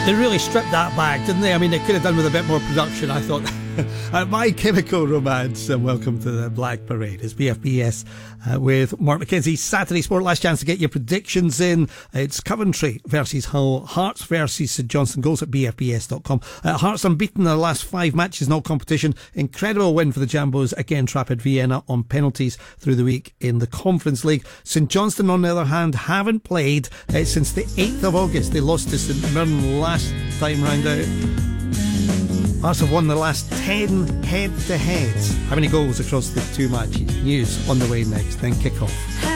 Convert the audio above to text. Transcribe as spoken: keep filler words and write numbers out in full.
They really stripped that back, didn't they? I mean, they could have done with a bit more production, I thought. uh, My Chemical Romance, and welcome to the Black Parade. It's B F B S uh, with Mark McKenzie. Saturday Sport, last chance to get your predictions in. It's Coventry versus Hull, Hearts versus St Johnstone. Goals at b f b s dot com. Uh, Hearts unbeaten in their last five matches in all competition. Incredible win for the Jambos against Rapid Vienna on penalties through the week in the Conference League. St Johnstone, on the other hand, haven't played uh, since the eighth of August. They lost to St Mirren last time round out. Hearts have won the last ten head-to-heads. How many goals across the two matches? News on the way next, then kick off.